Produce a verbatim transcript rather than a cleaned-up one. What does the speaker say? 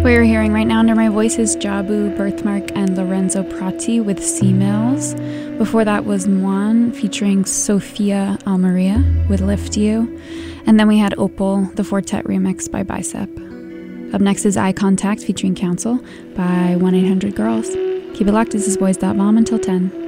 What you're hearing right now under my voice is Jabu, Birthmark, and Lorenzo Prati with Sea Mills. Before that was Moine featuring Sofia Almeria with Lift You. And then we had Opal, the Fortet remix by Bicep. Up next is Eye Contact featuring Council by one eight hundred girls. Keep it locked. This is Boys Dot Mom until ten.